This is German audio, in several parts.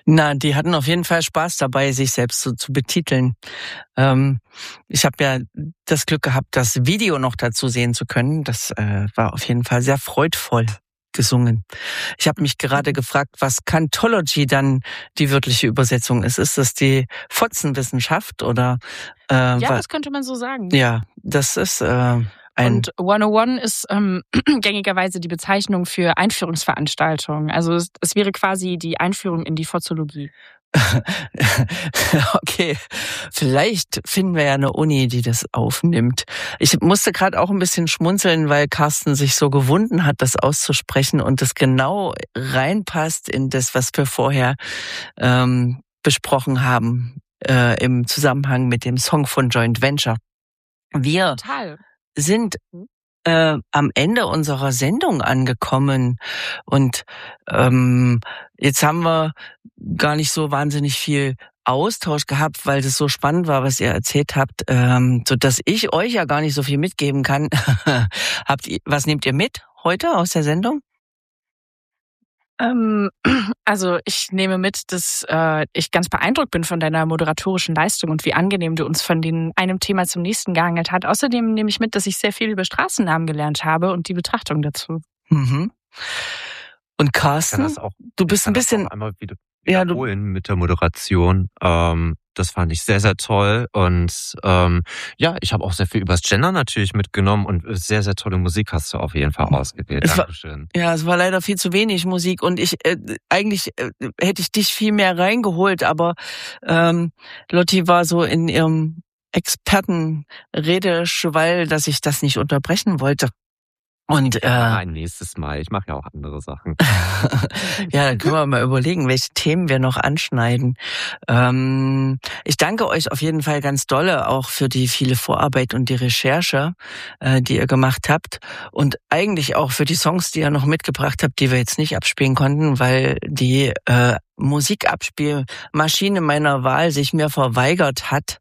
Na, die hatten auf jeden Fall Spaß dabei, sich selbst so zu betiteln. Ich habe ja das Glück gehabt, das Video noch dazu sehen zu können. Das war auf jeden Fall sehr freudvoll gesungen. Ich habe mich gerade gefragt, was Kantology dann die wörtliche Übersetzung ist. Ist das die Fotzenwissenschaft oder? Ja, das könnte man so sagen. Ja, das ist und 101 ist gängigerweise die Bezeichnung für Einführungsveranstaltungen. Also es wäre quasi die Einführung in die Fotzologie. Okay, vielleicht finden wir ja eine Uni, die das aufnimmt. Ich musste gerade auch ein bisschen schmunzeln, weil Carsten sich so gewunden hat, das auszusprechen und das genau reinpasst in das, was wir vorher besprochen haben im Zusammenhang mit dem Song von Joint Venture. Wir sind am Ende unserer Sendung angekommen und jetzt haben wir gar nicht so wahnsinnig viel Austausch gehabt, weil das so spannend war, was ihr erzählt habt, so dass ich euch ja gar nicht so viel mitgeben kann. Was nehmt ihr mit heute aus der Sendung? Also ich nehme mit, dass ich ganz beeindruckt bin von deiner moderatorischen Leistung und wie angenehm du uns von einem Thema zum nächsten gehangelt hast. Außerdem nehme ich mit, dass ich sehr viel über Straßennamen gelernt habe und die Betrachtung dazu. Mhm. Und Carsten, du bist ein bisschen einmal wieder wiederholen mit der Moderation. Das fand ich sehr, sehr toll. Und ich habe auch sehr viel übers Gender natürlich mitgenommen und sehr, sehr tolle Musik hast du auf jeden Fall ausgewählt. Dankeschön. Es war leider viel zu wenig Musik und eigentlich hätte ich dich viel mehr reingeholt, aber Lotti war so in ihrem Expertenredeschwall, dass ich das nicht unterbrechen wollte. Und ein nächstes Mal. Ich mache ja auch andere Sachen. Ja, dann können wir mal überlegen, welche Themen wir noch anschneiden. Ich danke euch auf jeden Fall ganz dolle auch für die viele Vorarbeit und die Recherche, die ihr gemacht habt. Und eigentlich auch für die Songs, die ihr noch mitgebracht habt, die wir jetzt nicht abspielen konnten, weil die Musikabspielmaschine meiner Wahl sich mir verweigert hat.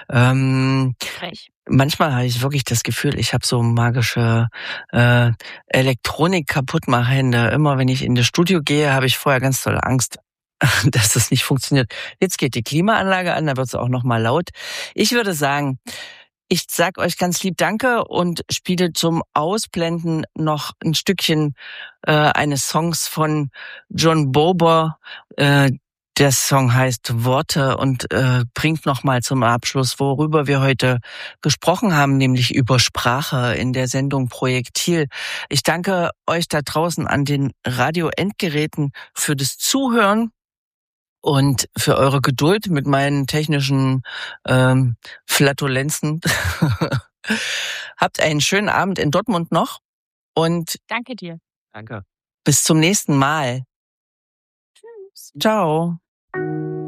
Manchmal habe ich wirklich das Gefühl, ich habe so magische Elektronik kaputtmachende. Immer wenn ich in das Studio gehe, habe ich vorher ganz tolle Angst, dass das nicht funktioniert. Jetzt geht die Klimaanlage an, da wird es auch noch mal laut. Ich würde sagen, ich sag euch ganz lieb Danke und spiele zum Ausblenden noch ein Stückchen eines Songs von John Bober. Der Song heißt Worte und bringt nochmal zum Abschluss, worüber wir heute gesprochen haben, nämlich über Sprache in der Sendung Projektil. Ich danke euch da draußen an den Radio-Endgeräten für das Zuhören und für eure Geduld mit meinen technischen Flatulenzen. Habt einen schönen Abend in Dortmund noch und danke dir. Danke. Bis zum nächsten Mal. Tschüss. Ciao.